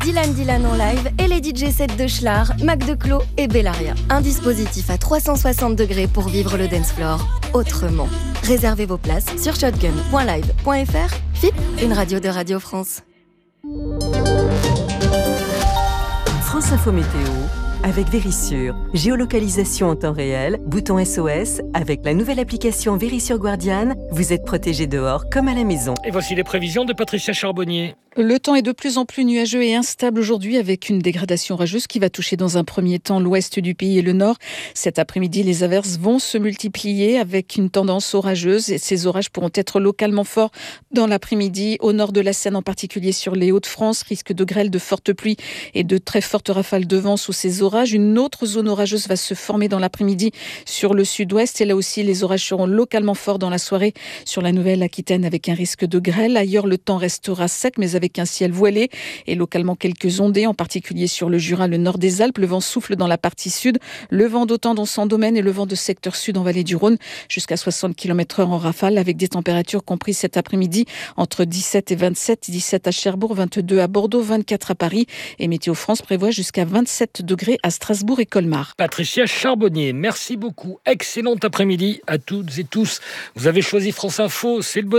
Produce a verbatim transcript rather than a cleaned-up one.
Dylan Dylan en live et les D J sets de Schlar, Mac Declos et Bellaria. Un dispositif à trois cent soixante degrés pour vivre le dance floor autrement. Réservez vos places sur shotgun point live point f r. F I P, une radio de Radio France. France Info Météo avec Vérissure. Géolocalisation en temps réel, bouton S O S. Avec la nouvelle application Vérissure Guardian, vous êtes protégé dehors comme à la maison. Et voici les prévisions de Patricia Charbonnier. Le temps est de plus en plus nuageux et instable aujourd'hui avec une dégradation orageuse qui va toucher dans un premier temps l'ouest du pays et le nord. Cet après-midi, les averses vont se multiplier avec une tendance orageuse et ces orages pourront être localement forts dans l'après-midi. Au nord de la Seine, en particulier sur les Hauts-de-France, risque de grêle, de fortes pluies et de très fortes rafales de vent sous ces orages. Une autre zone orageuse va se former dans l'après-midi sur le sud-ouest et là aussi, les orages seront localement forts dans la soirée sur la Nouvelle-Aquitaine avec un risque de grêle. Ailleurs, le temps restera sec mais avec un ciel voilé et localement quelques ondées, en particulier sur le Jura, le nord des Alpes. Le vent souffle dans la partie sud, le vent d'Autan dans son domaine et le vent de secteur sud en vallée du Rhône jusqu'à soixante kilomètres heure en rafale avec des températures comprises cet après-midi entre dix-sept et vingt-sept, dix-sept à Cherbourg, vingt-deux à Bordeaux, vingt-quatre à Paris et Météo France prévoit jusqu'à vingt-sept degrés à Strasbourg et Colmar. Patricia Charbonnier, merci beaucoup. Excellent après-midi à toutes et tous. Vous avez choisi France Info, c'est le bon